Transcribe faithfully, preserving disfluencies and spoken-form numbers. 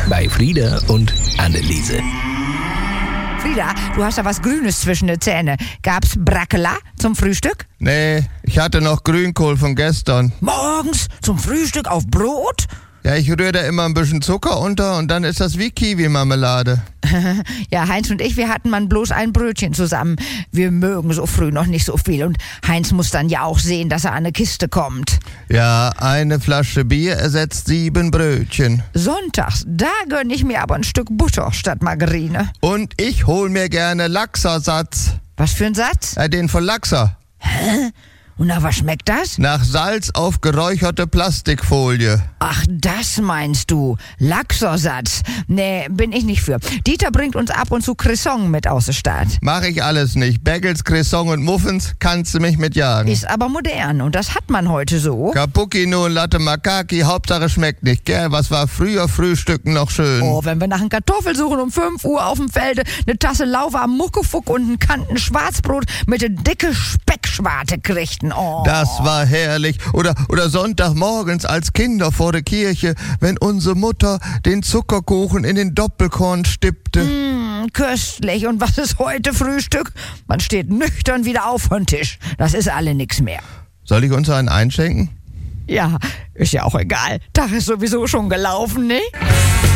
bei Frieda und Anneliese. Frieda, du hast da was Grünes zwischen den Zähnen. Gab's Brackela zum Frühstück? Nee, ich hatte noch Grünkohl von gestern. Morgens zum Frühstück auf Brot? Ja, ich rühre da immer ein bisschen Zucker unter und dann ist das wie Kiwi-Marmelade. Ja, Heinz und ich, wir hatten mal bloß ein Brötchen zusammen. Wir mögen so früh noch nicht so viel und Heinz muss dann ja auch sehen, dass er an eine Kiste kommt. Ja, eine Flasche Bier ersetzt sieben Brötchen. Sonntags, da gönn ich mir aber ein Stück Butter statt Margarine. Und ich hol mir gerne Lachsersatz. Was für ein Satz? Äh, den von Lachser. Hä? Und nach was schmeckt das? Nach Salz auf geräucherte Plastikfolie. Ach, das meinst du. Lachsersatz. Nee, bin ich nicht für. Dieter bringt uns ab und zu Croissant mit aus der Stadt. Mach ich alles nicht. Bagels, Croissant und Muffins kannst du mich mitjagen. Ist aber modern und das hat man heute so. Cappuccino und Latte Macaki, Hauptsache schmeckt nicht, gell? Was war früher Frühstücken noch schön? Oh, wenn wir nach einem Kartoffelsuchen um fünf Uhr auf dem Felde eine Tasse lauwarm Muckefuck und einen Kanten Schwarzbrot mit der dicke Speckschwarte kriegten. Oh. Das war herrlich. Oder, oder Sonntagmorgens als Kinder vor der Kirche, wenn unsere Mutter den Zuckerkuchen in den Doppelkorn stippte. Mm, köstlich. Und was ist heute Frühstück? Man steht nüchtern wieder auf vom Tisch. Das ist alle nix mehr. Soll ich uns einen einschenken? Ja, ist ja auch egal. Tag ist sowieso schon gelaufen, ne?